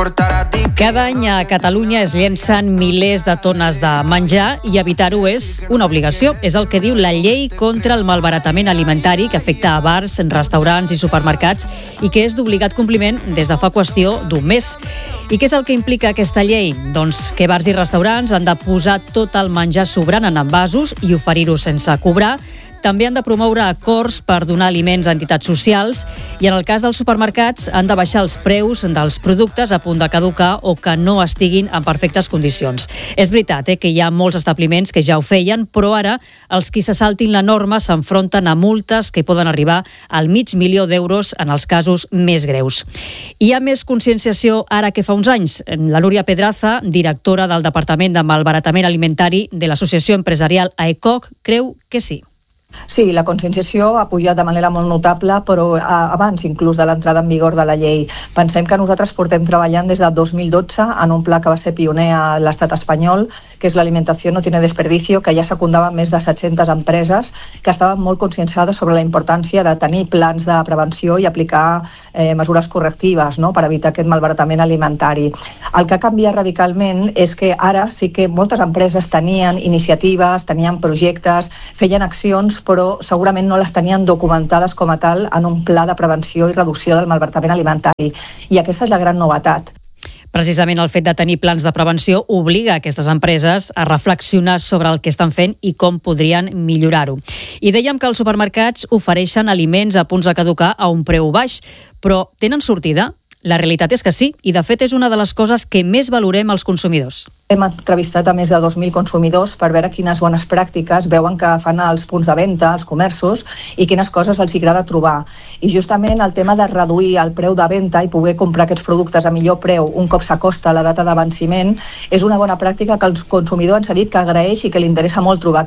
importar a ti. Cada any a Catalunya es llencen milers de tones de menjar i evitar-ho és una obligació. És el que diu la llei contra el malbaratament alimentari que afecta a bars, restaurants i supermercats i que és d'obligat compliment des de fa qüestió d'un mes. I què és el que implica aquesta llei? Doncs que bars i restaurants han de posar tot el menjar sobrant en envasos i oferir-ho sense cobrar. També han de promoure acords per donar aliments a entitats socials i en el cas dels supermercats han de baixar els preus dels productes a punt de caducar o que no estiguin en perfectes condicions. És veritat que hi ha molts establiments que ja ho feien, però ara els qui se saltin la norma s'enfronten a multes que poden arribar al $500.000 en els casos més greus. Hi ha més conscienciació ara que fa uns anys. La Núria Pedraza, directora del Departament de Malbaratament Alimentari de l'Associació Empresarial AECOC, creu que sí. Sí, la conscienciació ha pujat de manera molt notable, però abans inclús de l'entrada en vigor de la llei. Pensem que nosaltres portem treballant des de 2012 en un pla que va ser pioner a l'estat espanyol, que és l'alimentació no tiene desperdicio, que ja secundava més de 700 empreses que estaven molt conscienciades sobre la importància de tenir plans de prevenció i aplicar mesures correctives, no?, per evitar aquest malbaratament alimentari. El que ha canviat radicalment és que ara sí que moltes empreses tenien iniciatives, tenien projectes, feien accions, però segurament no les tenien documentades com a tal en un pla de prevenció i reducció del malbaratament alimentari. I aquesta és la gran novetat. Precisament el fet de tenir plans de prevenció obliga aquestes empreses a reflexionar sobre el que estan fent i com podrien millorar-ho. I dèiem que els supermercats ofereixen aliments a punts de caducar a un preu baix, però tenen sortida? La realitat és que sí, i de fet és una de les coses que més valorem els consumidors. Hem entrevistat a més de 2.000 consumidors per veure quines bones pràctiques veuen que fan als punts de venda, als comerços, i quines coses els agrada trobar. I justament el tema de reduir el preu de venda i poder comprar aquests productes a millor preu un cop s'acosta la data de venciment és una bona pràctica que el consumidor ens ha dit que agraeix i que li interessa molt trobar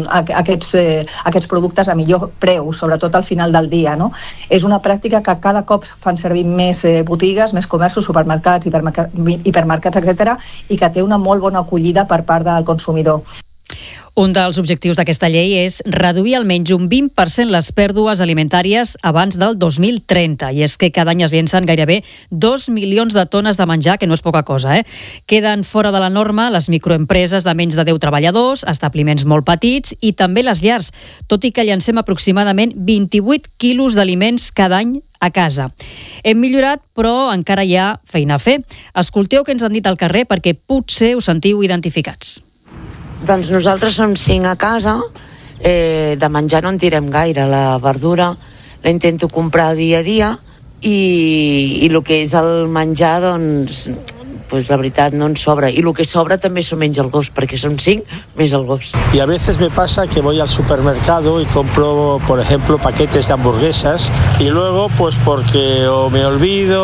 aquests productes a millor preu, sobretot al final del dia, no? És una pràctica que cada cop fan servir més botigues, més comerços, supermercats, hipermercats, etc., i que té una molt bona acollida per part del consumidor. Un dels objectius d'aquesta llei és reduir almenys un 20% les pèrdues alimentàries abans del 2030. I és que cada any es llencen gairebé 2 milions de tones de menjar, que no és poca cosa. Queden fora de la norma les microempreses de menys de 10 treballadors, establiments molt petits i també les llars, tot i que llancem aproximadament 28 quilos d'aliments cada any a casa. Hem millorat, però encara hi ha feina a fer. Escolteu què ens han dit al carrer perquè potser us sentiu identificats. Doncs nosaltres som 5 a casa, de menjar no en tirem gaire, la verdura la intento comprar dia a dia i el que és el menjar, doncs la veritat no ens sobra, y lo que sobra també s'ho menja el gos, perquè som 5 més el gos. Y a veces me pasa que voy al supermercado y compro, por ejemplo, paquetes de hamburguesas y luego, pues porque o me olvido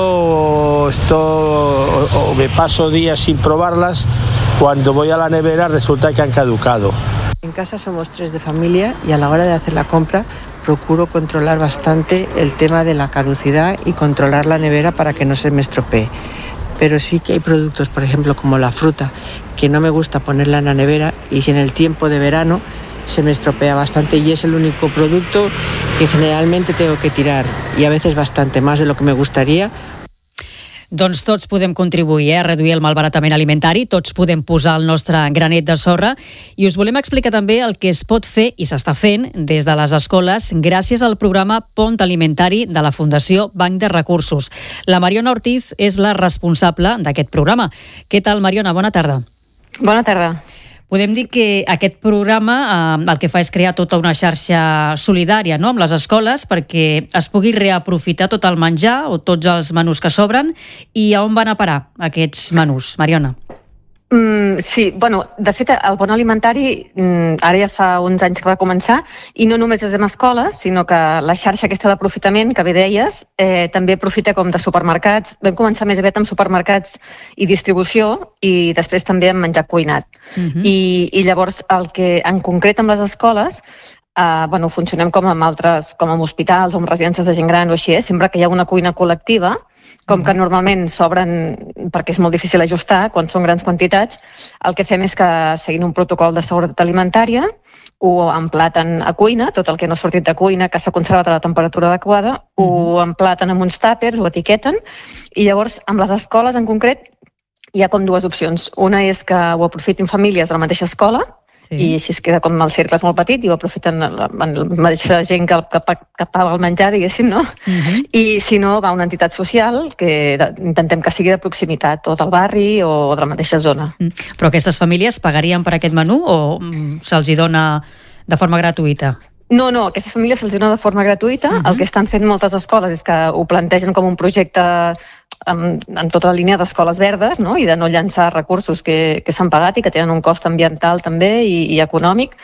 o me paso días sin probarlas, cuando voy a la nevera resulta que han caducado. En casa somos 3 de familia y a la hora de hacer la compra procuro controlar bastante el tema de la caducidad y controlar la nevera para que no se me estropee. Pero sí que hay productos, por ejemplo, como la fruta, que no me gusta ponerla en la nevera y si en el tiempo de verano se me estropea bastante y es el único producto que generalmente tengo que tirar y a veces bastante más de lo que me gustaría. Doncs tots podem contribuir a reduir el malbaratament alimentari, tots podem posar el nostre granet de sorra i us volem explicar també el que es pot fer i s'està fent des de les escoles gràcies al programa Pont Alimentari de la Fundació Banc de Recursos. La Mariona Ortiz és la responsable d'aquest programa. Què tal, Mariona? Bona tarda. Bona tarda. Podem dir que aquest programa el que fa és crear tota una xarxa solidària, no?, amb les escoles perquè es pugui reaprofitar tot el menjar o tots els menús que sobren. I a on van a parar aquests menús, Mariona? Sí, de fet, el Pont Alimentari ara ja fa uns anys que va començar i no només és en escoles, sinó que la xarxa aquesta d'aprofitament que bé deies també aprofita com de supermercats. Vam començar més aviat amb supermercats i distribució i després també amb menjar cuinat. I llavors, el que en concret amb les escoles, funcionem com amb hospitals o amb residències de gent gran o així, sempre que hi ha una cuina col·lectiva, com que normalment sobren, perquè és molt difícil ajustar quan són grans quantitats, el que fem és que, seguint un protocol de seguretat alimentària, ho emplaten a cuina, tot el que no ha sortit de cuina, que s'ha conservat a la temperatura adequada, ho emplaten amb uns tàpers, ho etiqueten, i llavors amb les escoles en concret hi ha com dues opcions. Una és que ho aprofitin famílies de la mateixa escola, i així es queda com el cercle és molt petit i ho aprofiten la mateixa gent que paga el menjar, diguéssim, no? I si no, va a una entitat social que intentem que sigui de proximitat, o del barri o de la mateixa zona. Però aquestes famílies pagarien per aquest menú o se'ls hi dona de forma gratuïta? No, a aquestes famílies se'ls dona de forma gratuïta. El que estan fent moltes escoles és que ho plantegen com un projecte en tota la línia d'escoles verdes, no? I de no llançar recursos que s'han pagat i que tenen un cost ambiental també i econòmic,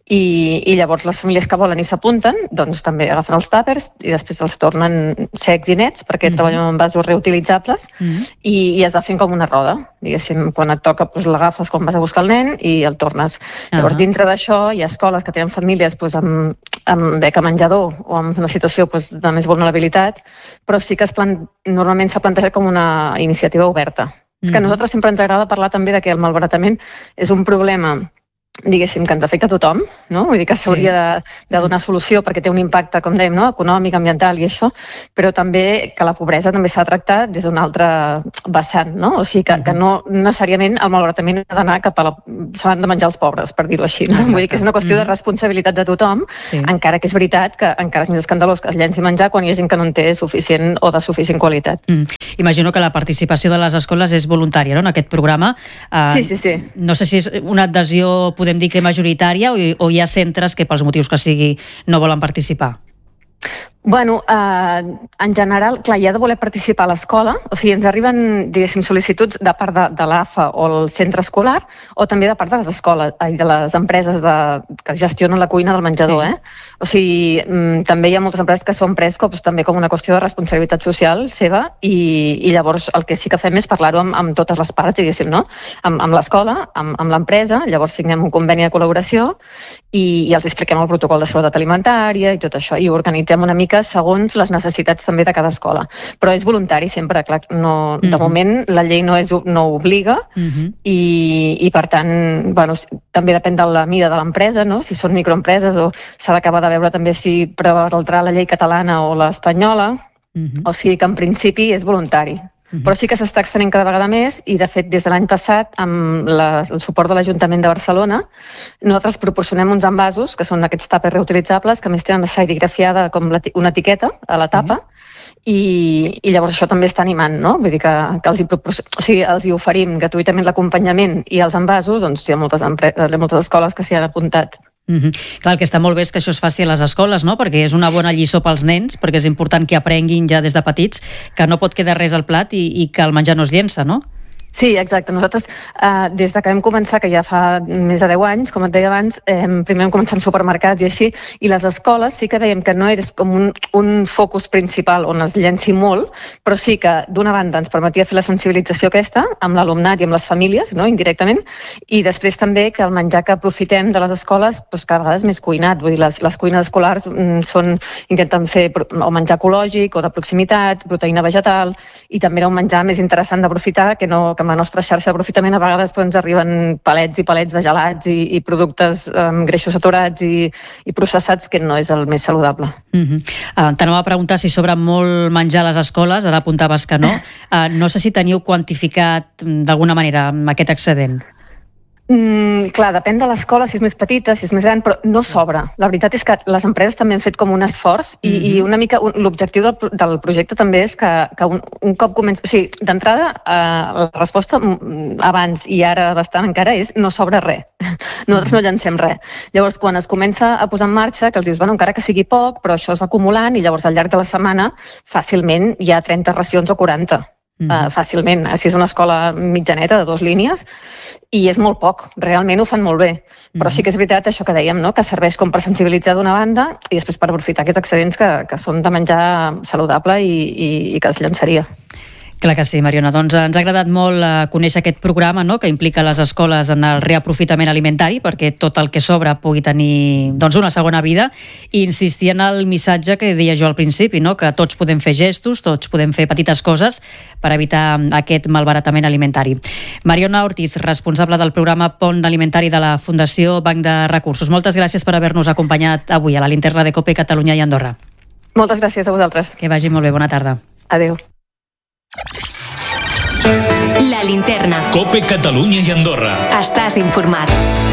i llavors les famílies que volen i s'apunten doncs també agafen els tàpers i després els tornen secs i nets perquè treballen en envasos reutilitzables i has de fer com una roda, diguéssim, quan et toca doncs l'agafes quan vas a buscar el nen i el tornes. Llavors dintre d'això hi ha escoles que tenen famílies doncs, amb beca menjador o amb una situació doncs, de més vulnerabilitat, però sí que normalment s'ha plantejat com una iniciativa oberta. És que a nosaltres sempre ens agrada parlar també de que el malbaratament és un problema, diguéssim, que ens afecta a tothom, no? Vull dir que s'hauria de donar solució perquè té un impacte, com dèiem, no? Econòmic, ambiental i això, però també que la pobresa també s'ha de tractar des d'un altre vessant, no? O sigui que no necessàriament el malbaratament ha d'anar cap a s'han de menjar els pobres, per dir-ho així, no? Vull dir que és una qüestió de responsabilitat de tothom, encara que és veritat que encara és més escandalós que es llenci menjar quan hi ha gent que no en té suficient o de suficient qualitat. Imagino que la participació de les escoles és voluntària, no?, en aquest programa. Sí. No sé si és una adhesió, podem dir que majoritària, o hi ha centres que pels motius que sigui no volen participar? Bueno, en general, clar, hi ha de voler participar a l'escola, o sigui, ens arriben, diguéssim, sol·licituds de part de l'AFA o el centre escolar, o també de part de les escoles, de les empreses que gestionen la cuina del menjador, O sigui, també hi ha moltes empreses que s'ho han pres també com una qüestió de responsabilitat social seva, i llavors el que sí que fem és parlar-ho amb totes les parts, diguéssim, no? Amb l'escola, amb l'empresa, llavors signem un conveni de col·laboració i els expliquem el protocol de seguretat alimentària i tot això, i organitzem una mica segons les necessitats també de cada escola. Però és voluntari sempre, clar, de moment la llei no obliga i per tant, bueno, també depèn de la mida de l'empresa, no? Si són microempreses o s'ha d'acabar de veure també si prevaldrà la llei catalana o l'espanyola, o sigui que en principi és voluntari. Però sí que s'està extenent cada vegada més i, de fet, des de l'any passat, amb el suport de l'Ajuntament de Barcelona, nosaltres proporcionem uns envasos, que són aquests tàpers reutilitzables, que a més tenen serigrafiada com una etiqueta a la tapa, i llavors això també està animant, no? Vull dir que els hi oferim gratuïtament l'acompanyament i els envasos, doncs hi ha moltes escoles que s'hi han apuntat. Clar, el que està molt bé és que això es faci a les escoles, no? Perquè és una bona lliçó pels nens, perquè és important que aprenguin ja des de petits que no pot quedar res al plat i que el menjar no es llença, no? Sí, exacte. Nosaltres, des que vam començar, que ja fa més de 10 anys, com et deia abans, primer vam començar amb supermercats i així, i les escoles sí que veiem que no és com un focus principal on es llenci molt, però sí que d'una banda ens permetia fer la sensibilització aquesta amb l'alumnat i amb les famílies, no?, indirectament, i després també que el menjar que aprofitem de les escoles doncs, cada vegada és més cuinat. Vull dir, les cuines escolars intenten fer o menjar ecològic o de proximitat, proteïna vegetal, i també era un menjar més interessant d'aprofitar que amb la nostra xarxa d'aprofitament a vegades ens arriben palets i palets de gelats i productes amb greixos saturats i processats, que no és el més saludable. T'anava a preguntar si sobra molt menjar a les escoles, ara apuntaves que no. No sé si teniu quantificat d'alguna manera aquest excedent. Clar, depèn de l'escola, si és més petita, si és més gran, però no sobra. La veritat és que les empreses també han fet com un esforç i una mica l'objectiu del projecte també és que un cop comença... O sigui, d'entrada, la resposta abans i ara bastant encara és no sobra res. Nosaltres no llancem res. Llavors, quan es comença a posar en marxa, que els dius, bueno, encara que sigui poc, però això es va acumulant i llavors al llarg de la setmana fàcilment hi ha 30 racions o 40. Fàcilment. Si és una escola mitjaneta de 2 línies, i és molt poc, realment ho fan molt bé, però sí que és veritat això que dèiem, no? Que serveix com per sensibilitzar d'una banda i després per aprofitar aquests excedents que són de menjar saludable i que es llançaria. Clar que sí, Mariona. Doncs ens ha agradat molt conèixer aquest programa, no?, que implica les escoles en el reaprofitament alimentari perquè tot el que sobra pugui tenir una segona vida, i insistir en el missatge que deia jo al principi, no?, que tots podem fer gestos, tots podem fer petites coses per evitar aquest malbaratament alimentari. Mariona Ortiz, responsable del programa Pont Alimentari de la Fundació Banc de Recursos. Moltes gràcies per haver-nos acompanyat avui a la linterna de COPE Catalunya i Andorra. Moltes gràcies a vosaltres. Que vagi molt bé, bona tarda. Adéu. La linterna. COPE Catalunya i Andorra. Estàs informat.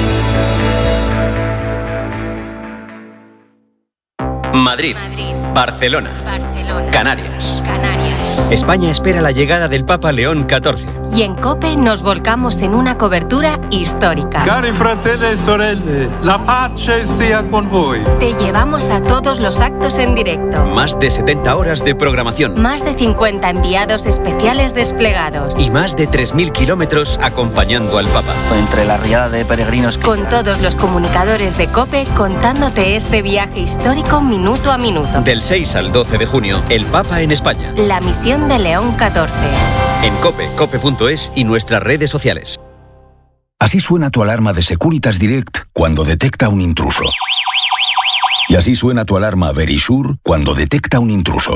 Madrid, Barcelona, Canarias. España espera la llegada del Papa León XIV. Y en COPE nos volcamos en una cobertura histórica. Cari fratelli e sorelle, la pace sia con voi. Te llevamos a todos los actos en directo. Más de 70 horas de programación. Más de 50 enviados especiales desplegados. Y más de 3.000 kilómetros acompañando al Papa. Entre la riada de peregrinos con todos los comunicadores de COPE contándote este viaje histórico minuto a minuto. Del 6 al 12 de junio, el Papa en España. La misión de León XIV. En COPE, cope.es y nuestras redes sociales. Así suena tu alarma de Securitas Direct cuando detecta un intruso. Y así suena tu alarma Verisure cuando detecta un intruso.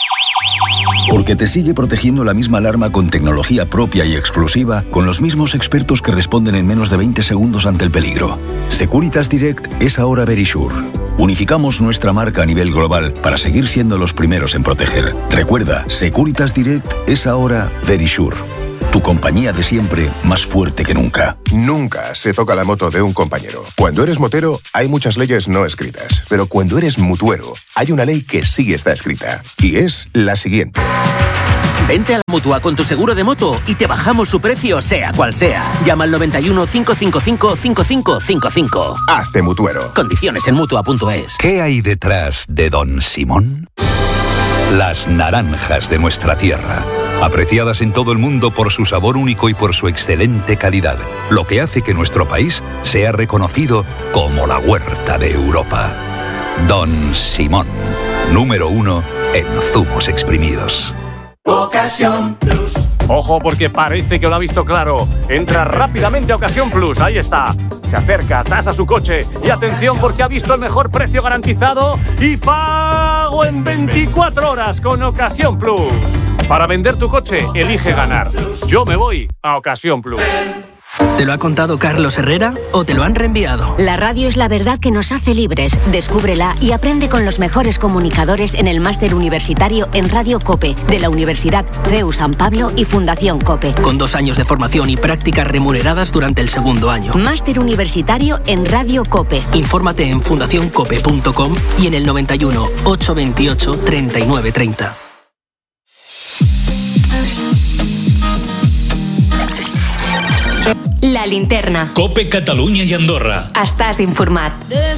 Porque te sigue protegiendo la misma alarma con tecnología propia y exclusiva, con los mismos expertos que responden en menos de 20 segundos ante el peligro. Securitas Direct es ahora Verisure. Unificamos nuestra marca a nivel global para seguir siendo los primeros en proteger. Recuerda, Securitas Direct es ahora Verisure. Tu compañía de siempre, más fuerte que nunca. Nunca se toca la moto de un compañero. Cuando eres motero, hay muchas leyes no escritas. Pero cuando eres mutuero, hay una ley que sí está escrita. Y es la siguiente. Vente a la Mutua con tu seguro de moto y te bajamos su precio, sea cual sea. Llama al 91 555 5555. Hazte mutuero. Condiciones en Mutua.es. ¿Qué hay detrás de Don Simón? Las naranjas de nuestra tierra, apreciadas en todo el mundo por su sabor único y por su excelente calidad, lo que hace que nuestro país sea reconocido como la huerta de Europa. Don Simón, número 1 en zumos exprimidos. Ocasión Plus. Ojo, porque parece que lo ha visto claro. Entra rápidamente a Ocasión Plus, ahí está. Se acerca, tasa su coche y atención porque ha visto el mejor precio garantizado y pago en 24 horas con Ocasión Plus. Para vender tu coche, elige ganar. Yo me voy a Ocasión Plus. ¿Te lo ha contado Carlos Herrera o te lo han reenviado? La radio es la verdad que nos hace libres. Descúbrela y aprende con los mejores comunicadores en el máster universitario en Radio COPE de la Universidad CEU San Pablo y Fundación COPE. Con 2 años de formación y prácticas remuneradas durante el segundo año. Máster universitario en Radio COPE. Infórmate en fundacioncope.com y en el 91 828 3930. La linterna. COPE Catalunya i Andorra. Estàs informat.